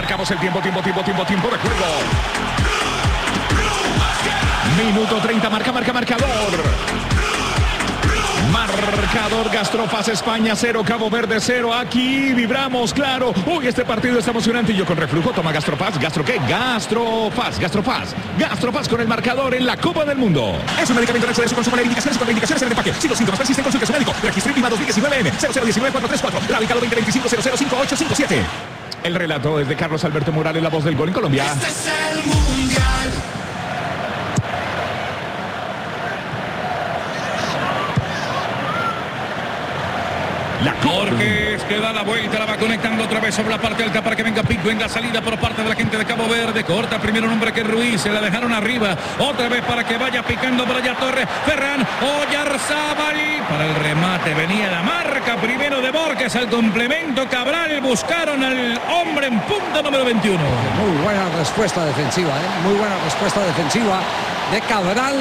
Marcamos el tiempo de juego. Minuto 30, marcador. Marcador, Gastrofaz España 0, Cabo Verde 0. Aquí vibramos, claro. Uy, este partido está emocionante. Y yo con reflujo, toma Gastrofaz. ¿Gastro qué? Gastrofaz con el marcador en la Copa del Mundo. Es un medicamento de su consumo, indicaciones y contraindicaciones en el empaque. Si los síntomas persisten, consulte a su médico. Registro INVIMA 2019N 0019-434. Radicado 2025-005857. El relato es de Carlos Alberto Morales, la voz del gol en Colombia. Este es el Mundial. Borges que da la vuelta, la va conectando otra vez sobre la parte alta para que venga Pico en la salida por parte de la gente de Cabo Verde. Corta primero un hombre que Ruiz, se la dejaron arriba. Otra vez para que vaya picando por allá Torres. Ferran Oyarzábal. Para el remate venía la marca primero de Borges, al complemento Cabral. Buscaron al hombre en punta número 21. Muy buena respuesta defensiva, muy buena respuesta defensiva de Cabral.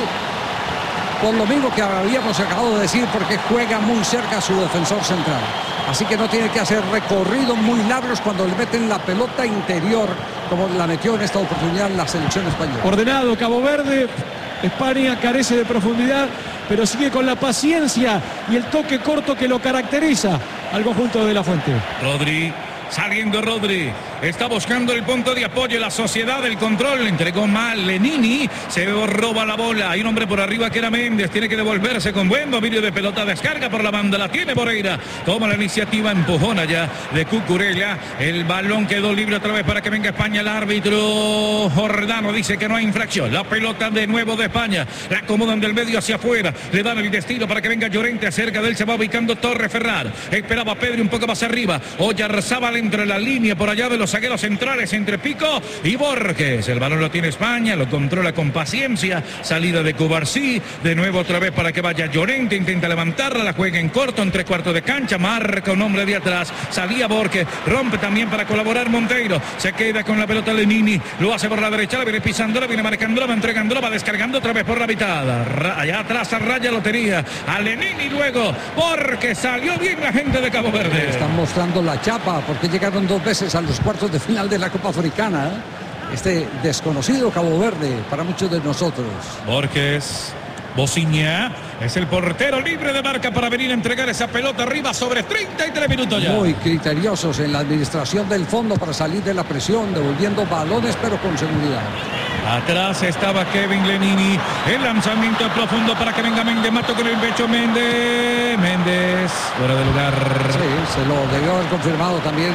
Por lo mismo que habíamos acabado de decir, porque juega muy cerca a su defensor central. Así que no tiene que hacer recorridos muy largos cuando le meten la pelota interior, como la metió en esta oportunidad la selección española. Ordenado Cabo Verde, España carece de profundidad, pero sigue con la paciencia y el toque corto que lo caracteriza al conjunto de La Fuente. Rodri. Saliendo Rodri, está buscando el punto de apoyo, la sociedad, el control, entregó mal Lenini, se roba la bola, hay un hombre por arriba que era Méndez, tiene que devolverse con buen dominio de pelota, descarga por la banda, la tiene Moreira, toma la iniciativa, empujón allá de Cucurella, el balón quedó libre otra vez para que venga España, el árbitro Jordano dice que no hay infracción, la pelota de nuevo de España, la acomodan del medio hacia afuera, le dan el destino para que venga Llorente, cerca de él se va ubicando Torres Ferrar, esperaba Pedri un poco más arriba, Oyarzábal entre la línea por allá de los zagueros centrales entre Pico y Borges. El balón lo tiene España, lo controla con paciencia. Salida de Cubarsí, de nuevo otra vez para que vaya Llorente, intenta levantarla, la juega en corto, en 3/4 de cancha, marca un hombre de atrás, salía Borges, rompe también para colaborar Monteiro, se queda con la pelota Lenini, lo hace por la derecha, la viene pisándola, viene marcándola, va entregándola, va descargando otra vez por la mitad. Allá atrás a raya lo tenía a Lenini, luego Borges, salió bien la gente de Cabo Verde. Están mostrando la chapa porque llegaron 2 veces a los cuartos de final de la Copa Africana. Este desconocido Cabo Verde para muchos de nosotros. Borges, Bociña, es el portero libre de marca para venir a entregar esa pelota arriba sobre 33 minutos ya. Muy criteriosos en la administración del fondo para salir de la presión, devolviendo balones pero con seguridad. Atrás estaba Kevin Lenini, el lanzamiento profundo para que venga Méndez, mato con el pecho Méndez, fuera de lugar. Sí, se lo debió haber confirmado también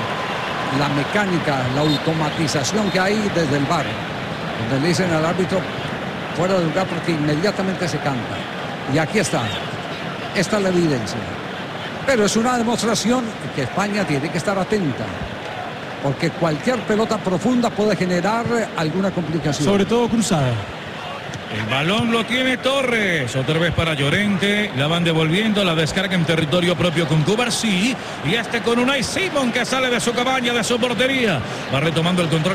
la mecánica, la automatización que hay desde el VAR, donde le dicen al árbitro fuera de lugar porque inmediatamente se canta. Y aquí está, esta es la evidencia. Pero es una demostración que España tiene que estar atenta, porque cualquier pelota profunda puede generar alguna complicación. Sobre todo cruzada. El balón lo tiene Torres, otra vez para Llorente, la van devolviendo, la descarga en territorio propio con Cubarsí, y con Unai Simón que sale de su cabaña, de su portería, va retomando el control.